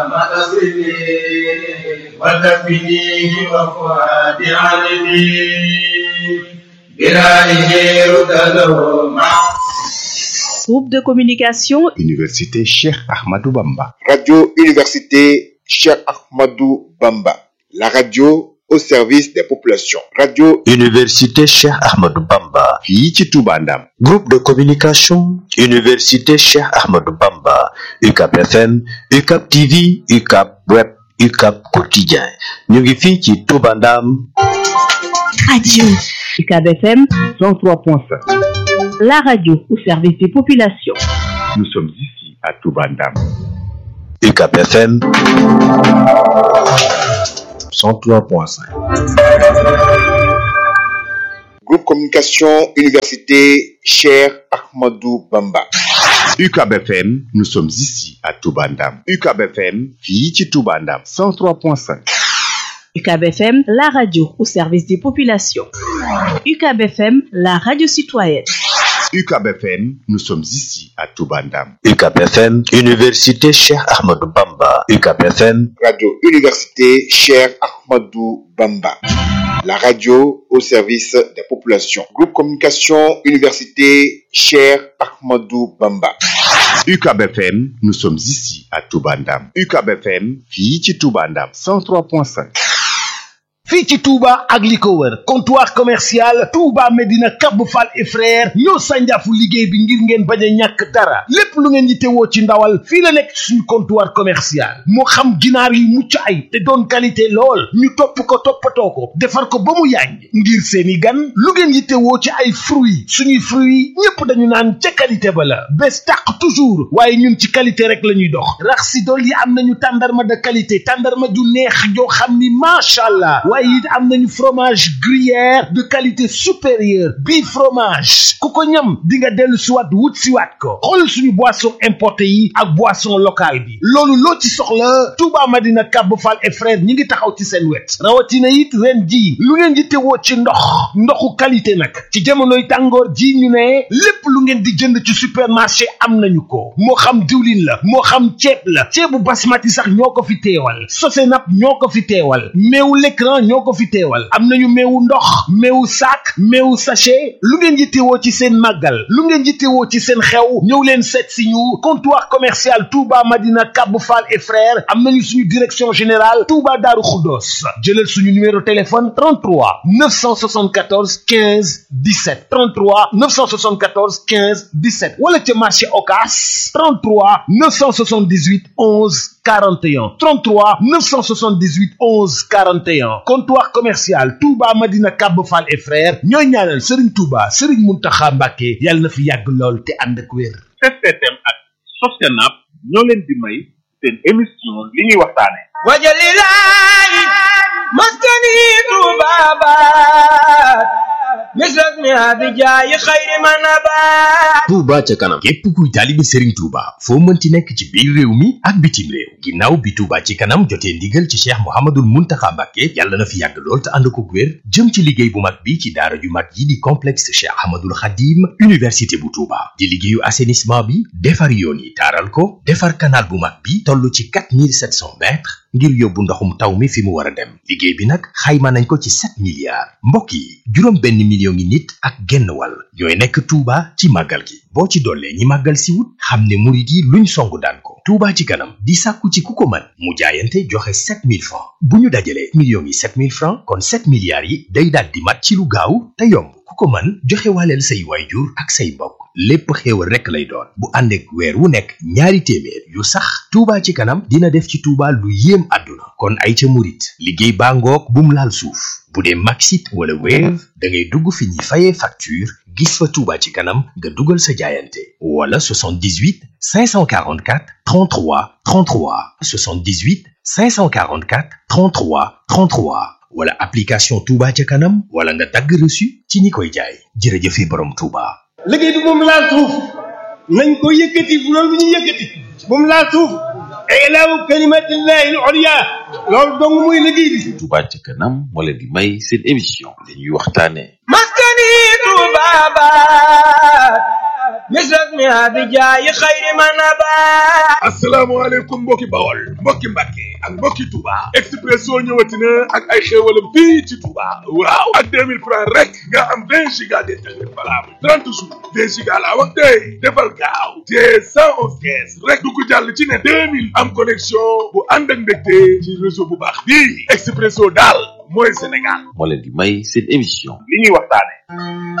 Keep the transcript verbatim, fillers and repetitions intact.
Groupe de communication Université Cheikh Ahmadou Bamba. Radio Université Cheikh Ahmadou Bamba. La radio au service des populations. Radio Université Cheikh Ahmadou Bamba. fii ci Touba Ndam. Groupe de communication Université Cheikh Ahmadou Bamba. U C A B F M, U C A B T V, U C A B Web, U C A B Quotidien. ñu ngi fii ci Touba Ndam. Radio U C A B F M cent trois point sept. La radio au service des populations. Nous sommes ici à Touba Ndam. U C A B F M cent trois point cinq. Groupe Communication Université Cheikh Ahmadou Bamba. U C A B F M, nous sommes ici à Touba Ndam. U C A B F M, fii ci Touba Ndam, cent trois point cinq. U C A B F M, la radio au service des populations. U C A B F M, la radio citoyenne. U C A B F M, nous sommes ici à Touba Ndam. U C A B F M, Université Cheikh Ahmadou Bamba. U C A B F M, Radio Université Cheikh Ahmadou Bamba. La radio au service des populations. Groupe Communication Université Cheikh Ahmadou Bamba. U C A B F M, nous sommes ici à Touba Ndam. U C A B F M, fii ci Touba Ndam, cent trois point cinq. fii ci Touba ak li ko wër comptoir commercial Touba Medina Cap Fall et frère ñoo sànjaafu liggéey bi ngir ngeen bañ a ñàkk dara lépp lu ngeen yittewoo ci ndawal fii la nekk suñu comptoir commercial moo xam ginaar yu mucc ay te doon qualité lool ñu topp ko toppatoo ko defar ko ba mu yànj ngir seeni gan lu ngeen yittewoo ci ay fruits suñuy fruits ñépp dañu naan ca qualité ba la bés tàq toujours waaye ñun ci qualité rek la ñuy dox rax si dool yi am nañu tàndarma de qualité tàndarma ju neex joo xam ni macha allah waaye it am nañu fromage gruyère de qualité supérieure bii fromage ku ko ñam di nga dellu siwaat wut siwaat ko xool suñu boisson importé yi ak boisson locale bi loolu loo ci soxla Touba Madina Cap Fall et frère ñi ngi taxaw ci seen wet rawatina it ren ji lu ngeen di teewoo ci ndox ndoxu qualité nag ci jamonoy tàngoor ji ñu ne lépp lu ngeen di jënd ci supermarché am nañu ko moo xam diwlin la moo xam ceeb la ceebu basmati sax ñoo ko fi teewal Sosenap ñoo ko fi teewal meewu l'écran ñoo ko fi teewal am nañu meewu ndox meewu sac meewu sachet lu ngeen yittewoo ci seen màggal lu ngeen yittewoo ci seen xew ñëw leen seet si ñu comptoir commercial Touba Madina Cap Fall et frères am nañu suñu direction générale Touba Darou Khoudoss jëlal suñu numéro téléphone trente-trois neuf cent soixante-quatorze quinze dix-sept trente-trois neuf cent soixante-quatorze quinze dix-sept wala ca marché Ocass trente-trois neuf cent soixante-dix-huit onze quarante et un trente-trois neuf cent soixante-dix-huit onze quarante et un comptoir commercial Touba Madina Cap Fall et frères ñooy ñaanal Serigne Touba Serigne Mountakha Mbacké yàlla na fi yàgg lool te ànd ak wér. S T M ak Sosenap ñoo leen di may seen émission li ñuy waxtaane wajalilahi maskani tubabat misras mi abijaayi xayri manabat Touba ca kanam képp kuy taalibi Serigne Touba foo mënti nekk ci biir réew mi ak bitim réew ginnaaw bi Touba ci kanam jotee ndigal ci Cheikh Mouhamadoul Mountakha Mbacké yàlla na fi yàgg lool te ànd ko wér jëm ci liggéey bu mag bi ci daara ju mag yi di complexe Cheikh Ahmadoul Khadim université bu Touba di liggéeyu assainissement bi defar yoon yi taaral ko defar canal bu mag bi toll ci quatre mille sept cents mètres ngir yóbbu ndoxum taw mi fi mu war a dem liggéey bi nag xayma nañ ko ci sept milliards mbokk yi juróom benn million ngi nit ak genn wàll ñooy nekk Touba ci màggal gi boo ci dollee ñi màggal si wut xam ne murit yi luñ songu daan ko Touba ci kanam di sàkku ci ku ko mën mu jaayante joxe sept mille francs bu ñu dajalee millions yi sept mille francs kon sept milliards yi day daal di mat ci lu gaaw te yomb ku ko mën joxe waaleel say waayjur ak say mbokk lépp xéewal rekk lay doon bu ànd ak weer wu nekk ñaari téeméer yu sax Touba ci kanam dina def ci Touba lu yéem àdduna kon ay ca murit liggéey baa ngoog bum laal suuf bu dee Maxit wala Wave da ngay dugg fi ñuy fayee facture gis fa Touba ci kanam nga dugal sa jaayante wala soixante-dix-huit cinq cent quarante-quatre trente-trois trente-trois soixante-dix-huit cinq cent quarante-quatre trente-trois trente-trois wala application Touba ca kanam wala nga dagg reçu ci ñi koy jaay jërëjëfe borom Touba. liggéey bi moom laal suuf nañ ko yëkkati bu loolu bu ñu yëkkati moom laal suuf ilaahu kalimatillahi al-ulya loolu dong muy liggéey bi. Touba ca kanam moo leen di may seen émission li ñuy waxtaane maskani tubabat misrak mi abijaayi xayri ma nabaat asalaamaaleykum mbokki Bawol mbokki Mbàkke ak mbokki Touba Expresso ñëwati na ak ay xéewalam fii ci Touba waaw ak deux mille francs rek nga am vingt giga d'internet valable trente jours vingt giga laa wax tey defal gaaw te cent onze caisse rek du ko jàll ci ne deux mille am connexion bu ànd ak ndégte ci réseau bu baax bii Expresso daal mooy Sénégal moo leen di may seen émission li ñuy waxtaane